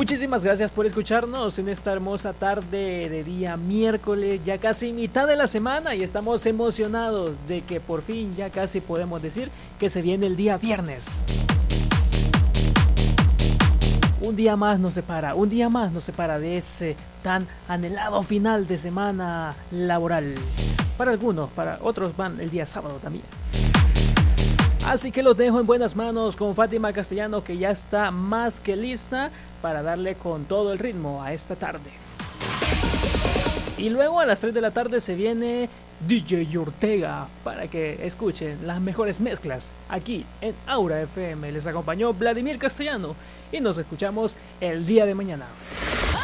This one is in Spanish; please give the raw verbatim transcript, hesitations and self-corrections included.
Muchísimas gracias por escucharnos en esta hermosa tarde de día miércoles, ya casi mitad de la semana, y estamos emocionados de que por fin ya casi podemos decir que se viene el día viernes. Un día más nos separa, un día más nos separa de ese tan anhelado final de semana laboral. Para algunos, para otros van el día sábado también. Así que los dejo en buenas manos con Fátima Castellano, que ya está más que lista para darle con todo el ritmo a esta tarde. Y luego a las tres de la tarde se viene D J Ortega para que escuchen las mejores mezclas aquí en Aura F M. Les acompañó Vladimir Castellano y nos escuchamos el día de mañana.